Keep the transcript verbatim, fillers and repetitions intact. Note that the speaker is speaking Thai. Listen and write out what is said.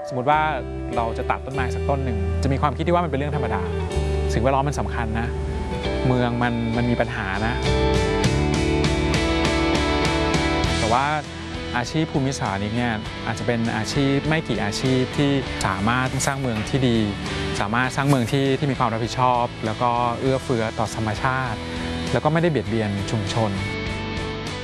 สมมติว่าเราจะตัดต้นไม้สักต้นหนึ่งจะมีความคิดที่ว่ามันเป็นเรื่องธรรมดาสิ่งแวดล้อมมันสำคัญนะเมืองมันมันมีปัญหานะแต่ว่าอาชีพภูมิศาสตร์นี้เนี่ยอาจจะเป็นอาชีพไม่กี่อาชีพที่สามารถสร้างเมืองที่ดีสามารถสร้างเมืองที่ที่มีความรับผิดชอบแล้วก็เอื้อเฟื้อต่อธรรมชาติแล้วก็ไม่ได้เบียดเบียนชุมชน